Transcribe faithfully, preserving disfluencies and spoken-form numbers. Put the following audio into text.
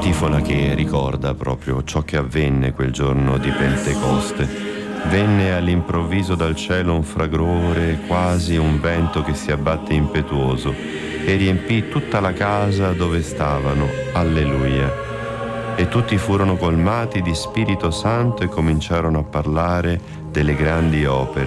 Antifona che ricorda proprio ciò che avvenne quel giorno di Pentecoste. Venne all'improvviso dal cielo un fragore, quasi un vento che si abbatte impetuoso, e riempì tutta la casa dove stavano. Alleluia. E tutti furono colmati di Spirito Santo e cominciarono a parlare delle grandi opere